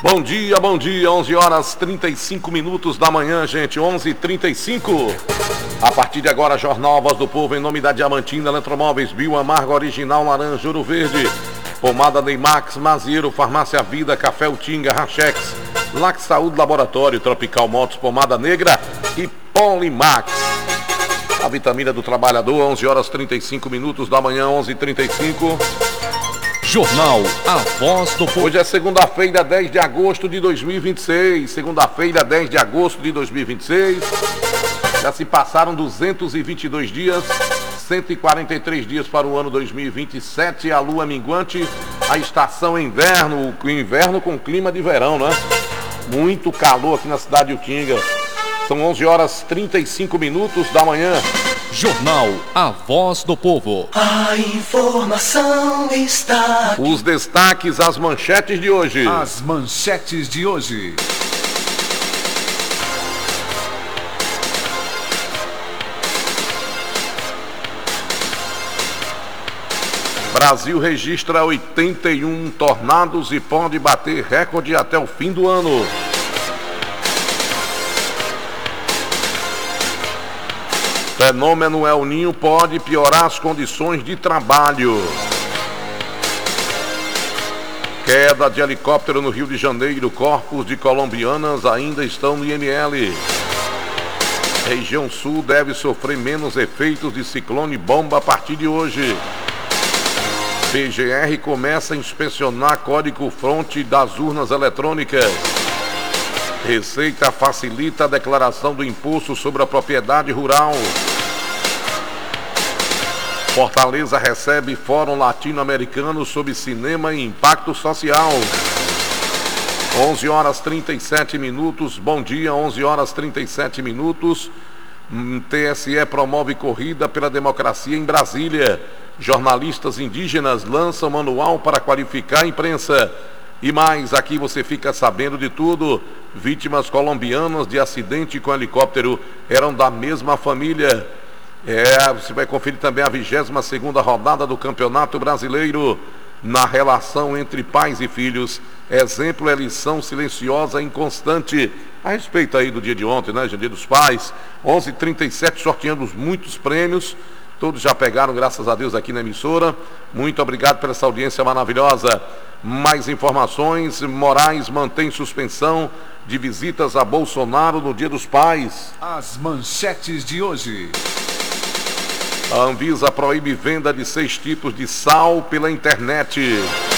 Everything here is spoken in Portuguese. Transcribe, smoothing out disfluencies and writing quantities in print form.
Bom dia, 11 horas 35 minutos da manhã, gente, 11h35. A partir de agora, Jornal Voz do Povo, em nome da Diamantina, Eletromóveis, Bio Amargo, Original, Laranja, Ouro Verde, Pomada Neymax, Mazieiro, Farmácia Vida, Café Utinga, Rachex, Lac Saúde Laboratório, Tropical Motos, Pomada Negra e Polimax. A vitamina do trabalhador, 11 horas 35 minutos da manhã, 11h35. Jornal A Voz do Povo. Hoje é segunda-feira, 10 de agosto de 2026. Segunda-feira, 10 de agosto de 2026. Já se passaram 222 dias, 143 dias para o ano 2027. A lua minguante, a estação inverno, o inverno com clima de verão, né? Muito calor aqui na cidade de Utinga. São 11 horas 35 minutos da manhã. Jornal A Voz do Povo. A informação está aqui. Os destaques, as manchetes de hoje. As manchetes de hoje. Brasil registra 81 tornados e pode bater recorde até o fim do ano. Fenômeno El Ninho pode piorar as condições de trabalho. Queda de helicóptero no Rio de Janeiro. Corpos de colombianas ainda estão no IML. Região Sul deve sofrer menos efeitos de ciclone bomba a partir de hoje. PGR começa a inspecionar código-fonte das urnas eletrônicas. Receita facilita a declaração do imposto sobre a propriedade rural. Fortaleza recebe Fórum Latino-Americano sobre Cinema e Impacto Social. 11 horas 37 minutos. Bom dia, 11 horas 37 minutos. TSE promove corrida pela democracia em Brasília. Jornalistas indígenas lançam manual para qualificar a imprensa. E mais, aqui você fica sabendo de tudo. Vítimas colombianas de acidente com helicóptero eram da mesma família. Você vai conferir também a 22ª rodada do Campeonato Brasileiro. Na relação entre pais e filhos, exemplo é lição silenciosa e inconstante. A respeito aí do dia de ontem, né, Dia dos Pais, 11h37, sorteando muitos prêmios. Todos já pegaram, graças a Deus, aqui na emissora. Muito obrigado por essa audiência maravilhosa. Mais informações: Moraes mantém suspensão de visitas a Bolsonaro no Dia dos Pais. As manchetes de hoje. A Anvisa proíbe venda de 6 tipos de sal pela internet.